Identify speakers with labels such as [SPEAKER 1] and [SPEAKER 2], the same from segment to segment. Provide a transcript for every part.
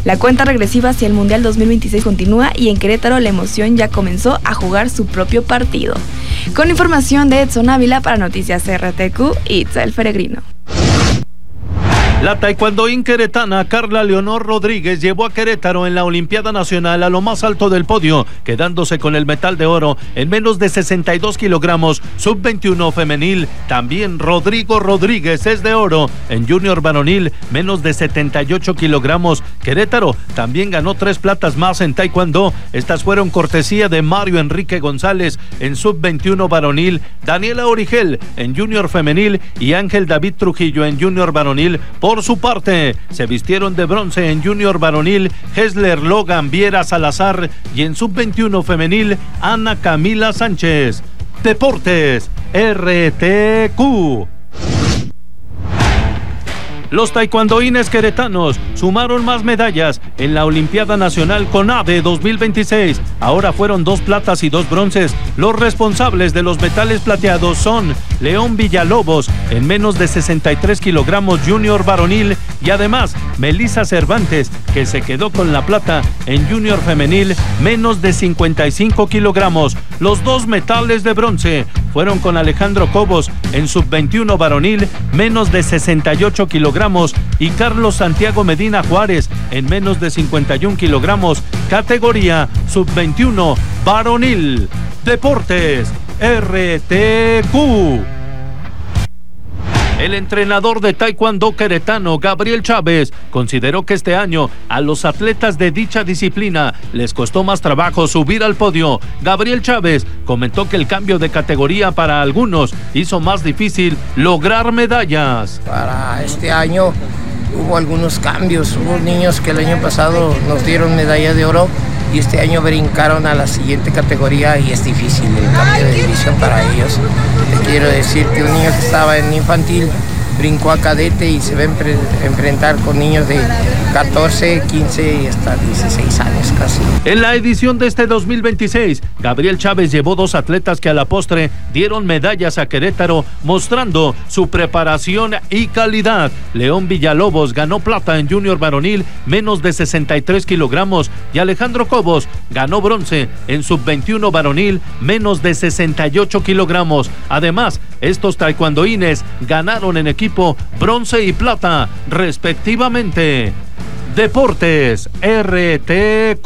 [SPEAKER 1] La cuenta regresiva hacia el Mundial 2026 continúa y en Querétaro la emoción ya comenzó a jugar su propio partido. Con información de Edson Ávila para Noticias RTQ, Itzel Peregrino.
[SPEAKER 2] La taekwondoín queretana Carla Leonor Rodríguez llevó a Querétaro en la Olimpiada Nacional a lo más alto del podio, quedándose con el metal de oro en menos de 62 kilogramos, sub-21 femenil. También Rodrigo Rodríguez es de oro en junior varonil, menos de 78 kilogramos. Querétaro también ganó 3 platas más en taekwondo. Estas fueron cortesía de Mario Enrique González en sub-21 varonil, Daniela Origel en junior femenil y Ángel David Trujillo en junior varonil. Por su parte, se vistieron de bronce en junior varonil Hesler Logan Viera Salazar y en sub-21 femenil Ana Camila Sánchez. Deportes RTQ. Los taekwondoínes queretanos sumaron más medallas en la Olimpiada Nacional CONADE 2026. Ahora fueron 2 platas y 2 bronces. Los responsables de los metales plateados son León Villalobos en menos de 63 kilogramos junior varonil y además Melissa Cervantes, que se quedó con la plata en junior femenil, menos de 55 kilogramos. Los 2 metales de bronce fueron con Alejandro Cobos en sub-21 varonil, menos de 68 kilogramos, y Carlos Santiago Medina Juárez en menos de 51 kilogramos, categoría sub-21 varonil. Deportes RTQ. El entrenador de taekwondo queretano, Gabriel Chávez, consideró que este año a los atletas de dicha disciplina les costó más trabajo subir al podio. Gabriel Chávez comentó que el cambio de categoría para algunos hizo más difícil lograr medallas.
[SPEAKER 3] Para este año hubo algunos cambios. Hubo niños que el año pasado nos dieron medalla de oro y este año brincaron a la siguiente categoría y es difícil el cambio de división para ellos. Te quiero decir que un niño que estaba en infantil brincó a cadete y se va a enfrentar con niños de 14, 15 y hasta 16 años casi.
[SPEAKER 2] En la edición de este 2026, Gabriel Chávez llevó 2 atletas que a la postre dieron medallas a Querétaro, mostrando su preparación y calidad. León Villalobos ganó plata en junior varonil, menos de 63 kilogramos, y Alejandro Cobos ganó bronce en sub-21 varonil, menos de 68 kilogramos. Además, estos taekwondoínes ganaron en equipo bronce y plata, respectivamente. Deportes RTQ.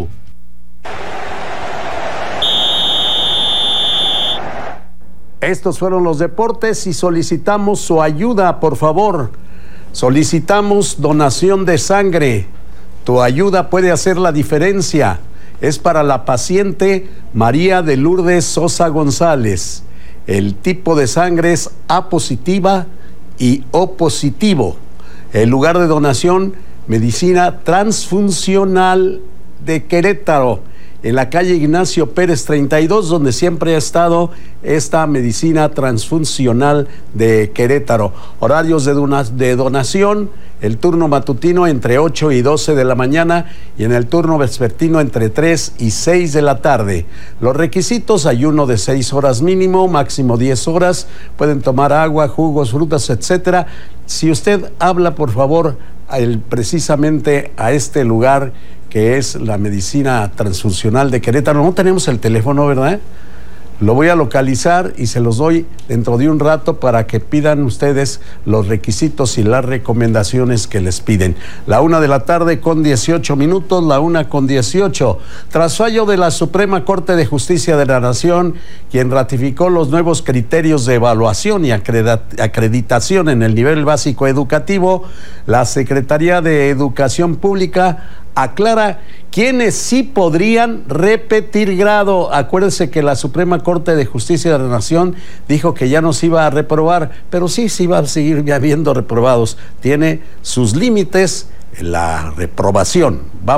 [SPEAKER 4] Estos fueron los deportes y solicitamos su ayuda, por favor. Solicitamos donación de sangre. Tu ayuda puede hacer la diferencia. Es para la paciente María de Lourdes Sosa González. El tipo de sangre es A positiva y O positivo. El lugar de donación, Medicina Transfuncional de Querétaro, en la calle Ignacio Pérez 32, donde siempre ha estado esta Medicina Transfuncional de Querétaro. Horarios de donación, el turno matutino entre 8 y 12 de la mañana y en el turno vespertino entre 3 y 6 de la tarde. Los requisitos: ayuno de 6 horas mínimo, máximo 10 horas, pueden tomar agua, jugos, frutas, etcétera. Si usted habla, por favor, precisamente a este lugar que es la Medicina Transfuncional de Querétaro. No tenemos el teléfono, ¿verdad? Lo voy a localizar y se los doy dentro de un rato para que pidan ustedes los requisitos y las recomendaciones que les piden. 1:18 p.m, 1:18. Tras fallo de la Suprema Corte de Justicia de la Nación, quien ratificó los nuevos criterios de evaluación y acreditación en el nivel básico educativo, la Secretaría de Educación Pública aclara quiénes sí podrían repetir grado. Acuérdense que la Suprema Corte de Justicia de la Nación dijo que ya no se iba a reprobar, pero sí se iba a seguir habiendo reprobados. Tiene sus límites la reprobación.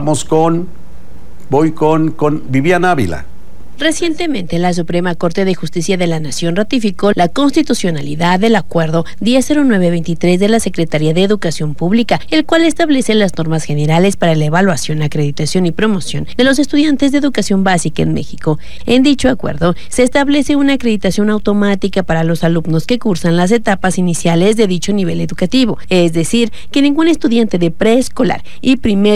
[SPEAKER 4] Voy con Viviana Ávila.
[SPEAKER 5] Recientemente, la Suprema Corte de Justicia de la Nación ratificó la constitucionalidad del Acuerdo 100923 de la Secretaría de Educación Pública, el cual establece las normas generales para la evaluación, acreditación y promoción de los estudiantes de educación básica en México. En dicho acuerdo, se establece una acreditación automática para los alumnos que cursan las etapas iniciales de dicho nivel educativo, es decir, que ningún estudiante de preescolar y primer